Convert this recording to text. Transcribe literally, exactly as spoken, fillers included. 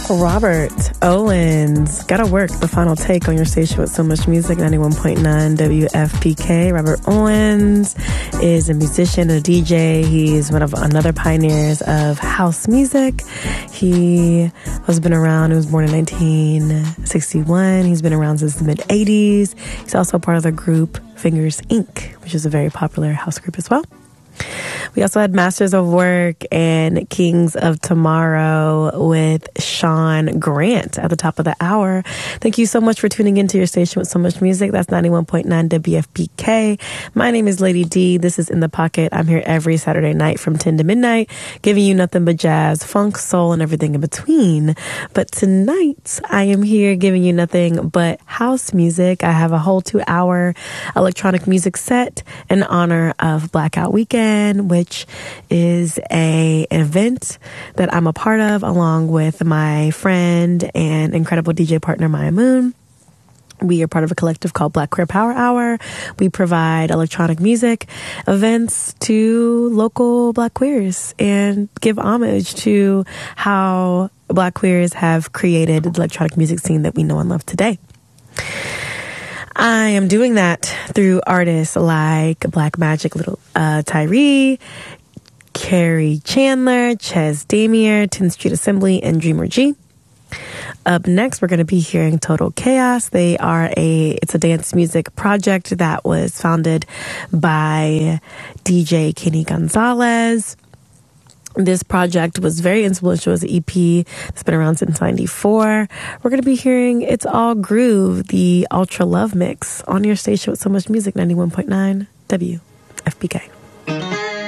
Robert Owens, Gotta Work, the final take on your station with so much music, ninety-one point nine W F P K. Robert Owens is a musician, a D J. He's one of another pioneers of house music. He has been around, he was born in nineteen sixty-one. He's been around since the mid eighties. He's also part of the group Fingers Incorporated, which is a very popular house group as well. We also had Masters of Work and Kings of Tomorrow with Sean Grant at the top of the hour. Thank you so much for tuning into your station with so much music. That's ninety-one point nine W F P K. My name is Lady D. This is In the Pocket. I'm here every Saturday night from ten to midnight, giving you nothing but jazz, funk, soul, and everything in between. But tonight, I am here giving you nothing but house music. I have a whole two-hour electronic music set in honor of Blackout Weekend, which is a event that I'm a part of along with my friend and incredible D J partner Maya Moon. We are part of a collective called Black Queer Power Hour. We provide electronic music events to local Black queers and give homage to how Black queers have created the electronic music scene that we know and love today. I am doing that through artists like Black Magic, Little uh, Tyree, Carrie Chandler, Ches Damier, tenth Street Assembly, and Dreamer G. Up next, we're going to be hearing Total Chaos. They are a, it's a dance music project that was founded by D J Kenny Gonzalez. This project was very influential as an E P. It's been around since ninety-four. We're going to be hearing It's All Groove, the Ultra Love Mix, on your station with so much music, ninety-one point nine W F P K.